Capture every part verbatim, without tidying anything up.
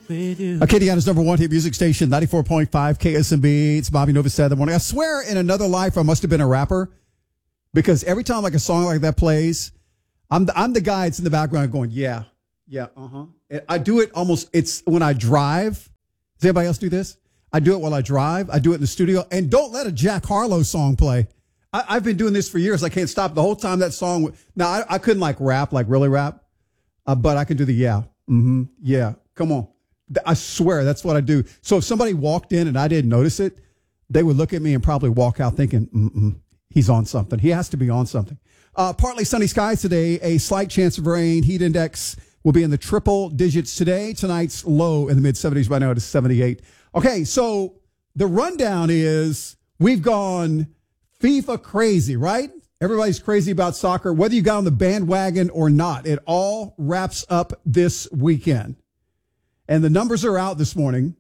Acadiana's number one hit music station, ninety-four point five K S M B. It's Bobby Novus Saturday morning. I swear in another life I must have been a rapper, because every time like a song like that plays, I'm the, I'm the guy that's in the background going, yeah, yeah, uh-huh. I do it almost, it's when I drive. Does anybody else do this? I do it while I drive. I do it in the studio. And don't let a Jack Harlow song play. I, I've been doing this for years. I can't stop the whole time that song. Now, I, I couldn't like rap, like really rap, uh, but I can do the yeah, mm-hmm, yeah, come on. I swear that's what I do. So if somebody walked in and I didn't notice it, they would look at me and probably walk out thinking, mm-mm, he's on something. He has to be on something. Uh, partly sunny skies today, a slight chance of rain. Heat index will be in the triple digits today. Tonight's low in the mid seventies. By now it is seventy-eight. Okay, so the rundown is we've gone FIFA crazy, right? Everybody's crazy about soccer, whether you got on the bandwagon or not. It all wraps up this weekend. And the numbers are out this morning.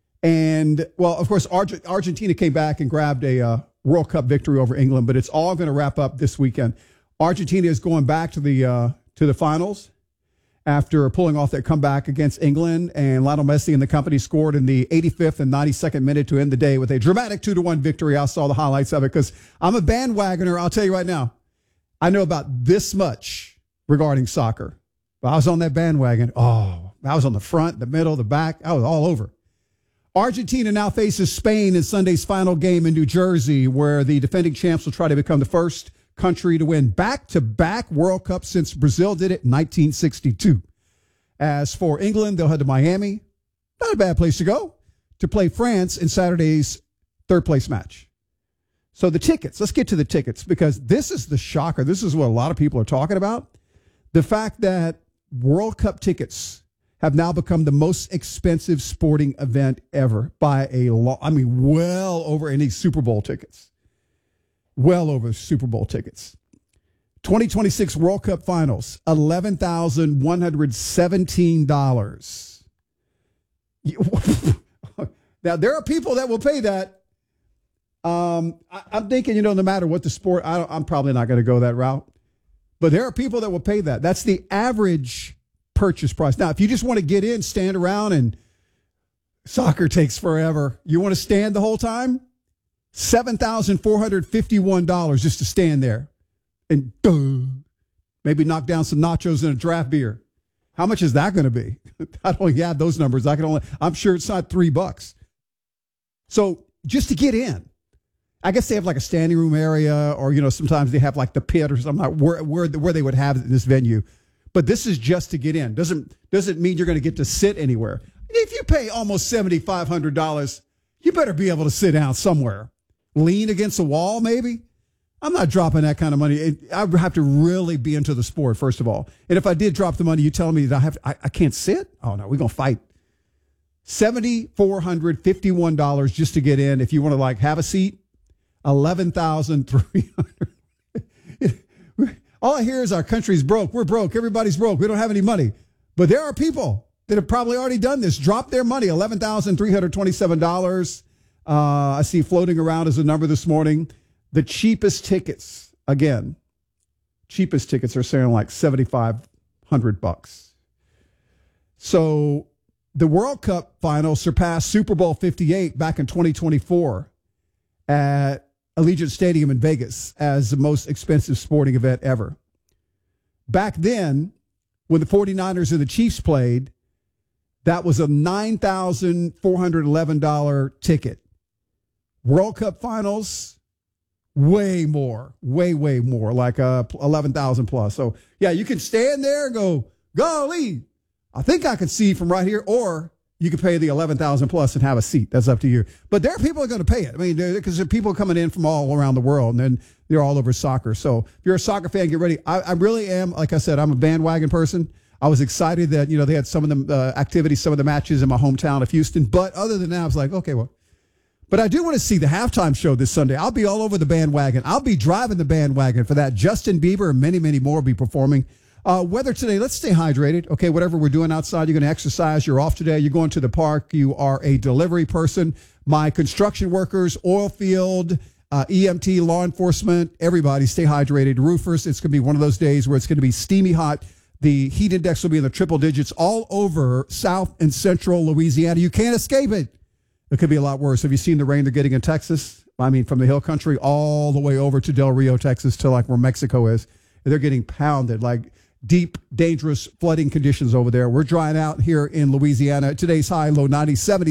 And, well, of course, Arge- Argentina came back and grabbed a uh, World Cup victory over England, but it's all going to wrap up this weekend. Argentina is going back to the uh, to the finals after pulling off that comeback against England, and Lionel Messi and the company scored in the eighty-fifth and ninety-second minute to end the day with a dramatic two to one victory. I saw the highlights of it because I'm a bandwagoner. I'll tell you right now, I know about this much regarding soccer. But I was on that bandwagon. Oh, I was on the front, the middle, the back. I was all over. Argentina now faces Spain in Sunday's final game in New Jersey, where the defending champs will try to become the first country to win back-to-back World Cups since Brazil did it in nineteen sixty-two. As for England, they'll head to Miami. Not a bad place to go, to play France in Saturday's third-place match. So the tickets, let's get to the tickets, because this is the shocker. This is what a lot of people are talking about. The fact that World Cup tickets have now become the most expensive sporting event ever by a lot. I mean, well over any Super Bowl tickets. Well over Super Bowl tickets. twenty twenty-six World Cup Finals, eleven thousand one hundred seventeen dollars. Now, there are people that will pay that. Um, I, I'm thinking, you know, no matter what the sport, I don't, I'm probably not going to go that route. But there are people that will pay that. That's the average purchase price. Now, if you just want to get in, stand around, and soccer takes forever. You want to stand the whole time? seven thousand four hundred fifty-one dollars just to stand there. And duh, maybe knock down some nachos and a draft beer. How much is that going to be? I don't have those numbers. I can only, I'm sure it's not three bucks. So just to get in. I guess they have like a standing room area, or, you know, sometimes they have like the pit or something where, where, where they would have this venue. But this is just to get in. Doesn't doesn't mean you're going to get to sit anywhere. If you pay almost seven thousand five hundred dollars, you better be able to sit down somewhere. Lean against a wall, maybe. I'm not dropping that kind of money. I would have to really be into the sport, first of all. And if I did drop the money, you telling me that I have I, I can't sit? Oh, no, we're going to fight. seven thousand four hundred fifty-one dollars just to get in. If you want to, like, have a seat, eleven thousand three hundred dollars. All I hear is our country's broke. We're broke. Everybody's broke. We don't have any money. But there are people that have probably already done this. Drop their money, eleven thousand three hundred twenty-seven dollars. Uh, I see floating around as a number this morning. The cheapest tickets, again, cheapest tickets are saying like seventy-five hundred bucks. So the World Cup final surpassed Super Bowl fifty-eight back in twenty twenty-four at Allegiant Stadium in Vegas as the most expensive sporting event ever. Back then, when the 49ers and the Chiefs played, that was a nine thousand four hundred eleven dollars ticket. World Cup finals, way more, way, way more, like uh, eleven thousand plus. So, yeah, you can stand there and go, golly, I think I can see from right here, or you can pay the eleven thousand plus and have a seat. That's up to you. But there are people who are going to pay it. I mean, because there are people coming in from all around the world, and then they're all over soccer. So if you're a soccer fan, get ready. I, I really am. Like I said, I'm a bandwagon person. I was excited that, you know, they had some of the uh, activities, some of the matches in my hometown of Houston. But other than that, I was like, okay, well. But I do want to see the halftime show this Sunday. I'll be all over the bandwagon. I'll be driving the bandwagon for that. Justin Bieber and many, many more will be performing. Uh, weather today, let's stay hydrated. Okay, whatever we're doing outside, you're going to exercise. You're off today. You're going to the park. You are a delivery person. My construction workers, oil field, uh, E M T, law enforcement, everybody stay hydrated. Roofers, it's going to be one of those days where it's going to be steamy hot. The heat index will be in the triple digits all over South and Central Louisiana. You can't escape it. It could be a lot worse. Have you seen the rain they're getting in Texas? I mean, from the hill country all the way over to Del Rio, Texas, to like where Mexico is. They're getting pounded, like deep, dangerous flooding conditions over there. We're drying out here in Louisiana. Today's high, low ninety, seventy.